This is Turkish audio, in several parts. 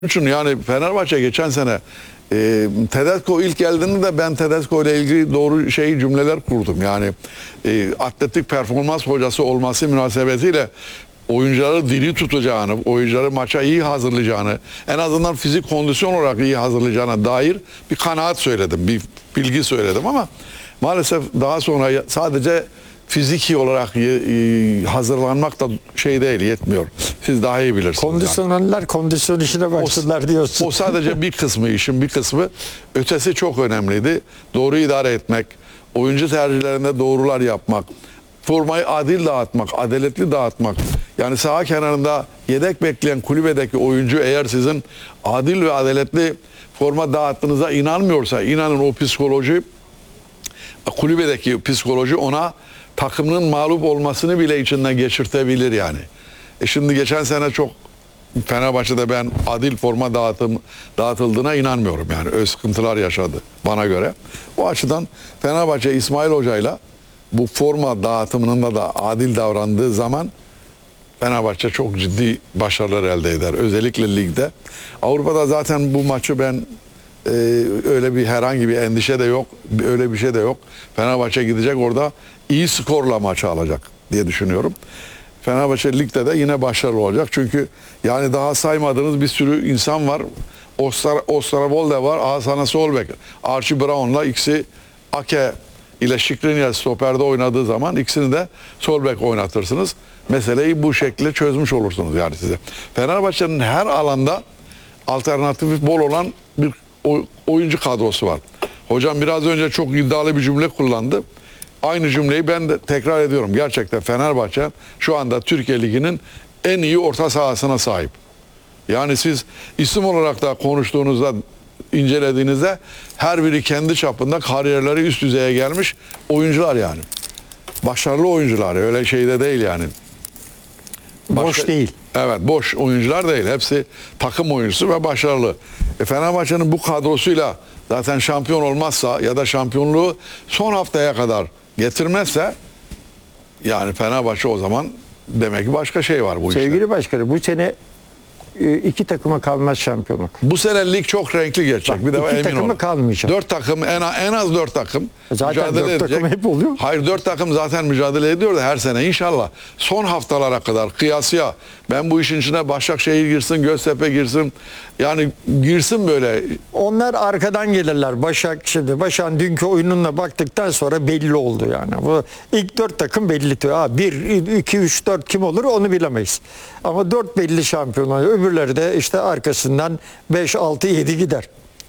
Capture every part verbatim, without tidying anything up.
için yani Fenerbahçe geçen sene e, Tedesco ilk geldiğinde de ben Tedesco ile ilgili doğru şey cümleler kurdum. Yani e, atletik performans hocası olması münasebetiyle oyuncuları diri tutacağını, oyuncuları maça iyi hazırlayacağını, en azından fizik kondisyon olarak iyi hazırlayacağına dair bir kanaat söyledim, bir bilgi söyledim ama maalesef daha sonra sadece fiziki olarak hazırlanmak da şey değil, yetmiyor. Siz daha iyi bilirsiniz. Kondisyonerler yani. Kondisyon işine başladılar diyorsun. O sadece bir kısmı, işin bir kısmı. Ötesi çok önemliydi. Doğru idare etmek, oyuncu tercihlerinde doğrular yapmak, formayı adil dağıtmak, adaletli dağıtmak. Yani saha kenarında yedek bekleyen kulübedeki oyuncu eğer sizin adil ve adaletli forma dağıttığınıza inanmıyorsa, inanın o psikoloji, kulübedeki psikoloji ona takımının mağlup olmasını bile içinden geçirtebilir yani. E şimdi geçen sene çok Fenerbahçe'de ben adil forma dağıtım, dağıtıldığına inanmıyorum yani. Öz sıkıntılar yaşadı bana göre. O açıdan Fenerbahçe İsmail Hoca'yla bu forma dağıtımında da adil davrandığı zaman Fenerbahçe çok ciddi başarılar elde eder. Özellikle ligde. Avrupa'da zaten bu maçı ben e, öyle bir herhangi bir endişe de yok. Öyle bir şey de yok. Fenerbahçe gidecek orada iyi skorla maçı alacak diye düşünüyorum. Fenerbahçe ligde de yine başarılı olacak. Çünkü yani daha saymadığınız bir sürü insan var. Ostar, Osterwolde var, Hasan Solbek, Archie Brown'la ikisi Ake ile Skriniar stoperde oynadığı zaman ikisini de Solbek oynatırsınız. Meseleyi bu şekilde çözmüş olursunuz yani size. Fenerbahçe'nin her alanda alternatifi bol olan bir oyuncu kadrosu var. Hocam biraz önce çok iddialı bir cümle kullandı. Aynı cümleyi ben de tekrar ediyorum. Gerçekten Fenerbahçe şu anda Türkiye Ligi'nin en iyi orta sahasına sahip. Yani siz isim olarak da konuştuğunuzda, incelediğinizde her biri kendi çapında kariyerleri üst düzeye gelmiş oyuncular yani. Başarılı oyuncular, öyle şeyde değil yani. Başka, boş değil. Evet, boş oyuncular değil. Hepsi takım oyuncusu ve başarılı. E, Fenerbahçe'nin bu kadrosuyla zaten şampiyon olmazsa ya da şampiyonluğu son haftaya kadar getirmezse yani Fenerbahçe o zaman demek ki başka şey var bu işte. Sevgili başkanım, bu sene iki takıma kalmaz şampiyonluk. Bu sene lig çok renkli geçecek. Bak, bir defa iki emin takımı olun. kalmayacak. Dört takım en, en az dört takım zaten mücadele dört edecek. takım hep oluyor. Hayır, dört takım zaten mücadele ediyor da her sene inşallah. Son haftalara kadar kıyasıya ben bu işin içine Başakşehir girsin, Göztepe girsin. Yani girsin böyle. Onlar arkadan gelirler. Başak şimdi Başak'ın dünkü oyununa baktıktan sonra belli oldu yani. Bu ilk dört takım belli. Ha, bir, iki, üç, dört kim olur onu bilemeyiz. Ama dört belli şampiyonlar. Öbürleri de işte arkasından beş, altı, yedi gider.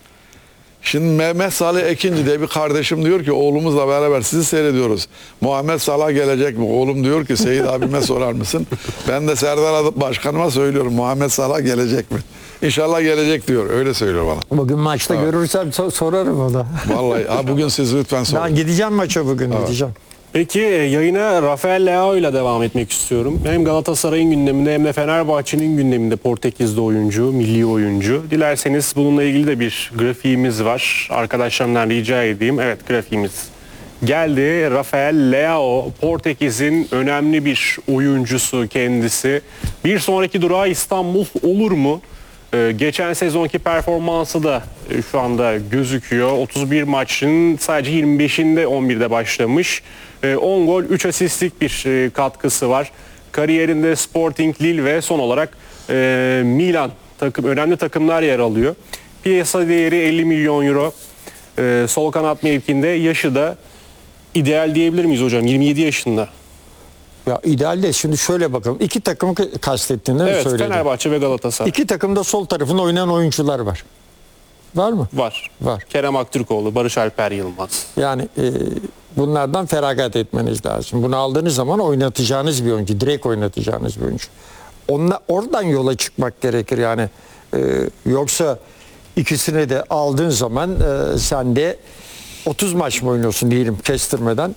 Şimdi Mehmet Salih Ekinci diye bir kardeşim diyor ki oğlumuzla beraber sizi seyrediyoruz. Muhammed Salah gelecek mi? Oğlum diyor ki Seyit abime sorar mısın? Ben de Serdar Başkanıma söylüyorum Muhammed Salah gelecek mi? İnşallah gelecek diyor. Öyle söylüyor bana. Bugün maçta evet. Görürsem so- sorarım ona. Vallahi ha, bugün siz lütfen sorun. Ben gideceğim maça bugün evet. gideceğim. Peki yayına Rafael Leao ile devam etmek istiyorum. Hem Galatasaray'ın gündeminde hem de Fenerbahçe'nin gündeminde Portekizli oyuncu, milli oyuncu. Dilerseniz bununla ilgili de bir grafiğimiz var. Arkadaşlarımdan rica edeyim. Evet, grafiğimiz geldi. Rafael Leao, Portekiz'in önemli bir oyuncusu kendisi. Bir sonraki durağı İstanbul olur mu? Ee, geçen sezonki performansı da e, şu anda gözüküyor. otuz bir maçın sadece yirmi beşinde on birde başlamış. E, on gol, üç asistlik bir e, katkısı var. Kariyerinde Sporting, Lille ve son olarak e, Milan takım önemli takımlar yer alıyor. Piyasa değeri elli milyon euro. E, sol kanat mevkinde, yaşı da ideal diyebilir miyiz hocam? yirmi yedi yaşında. Ya idealde şimdi şöyle bakalım. İki takımı kastettin değil mi? Evet, Söyledim. Fenerbahçe ve Galatasaray. İki takımda sol tarafında oynayan oyuncular var. Var mı? Var. Var. Kerem Aktürkoğlu, Barış Alper Yılmaz. Yani e, bunlardan feragat etmeniz lazım. Bunu aldığınız zaman oynatacağınız bir oyuncu. Direkt oynatacağınız bir oyuncu. Onla, oradan yola çıkmak gerekir yani. E, yoksa ikisini de aldığın zaman e, sen de otuz maç mı oynuyorsun diyelim kestirmeden.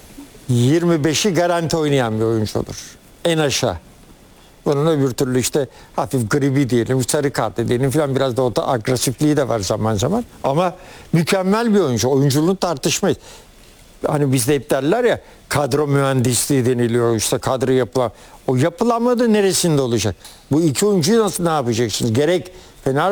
yirmi beşi garanti oynayan bir oyuncu olur. En aşağı. Bunun öbür türlü işte hafif gribi diyelim, sarı kart diyelim falan, biraz da orada agresifliği de var zaman zaman. Ama mükemmel bir oyuncu. Oyunculuğunu tartışmayız. Hani bizde hep derler ya, kadro mühendisliği deniliyor, işte kadro yapılan. O yapılamadı neresinde olacak? Bu iki oyuncuyu nasıl ne yapacaksınız? Gerek Fener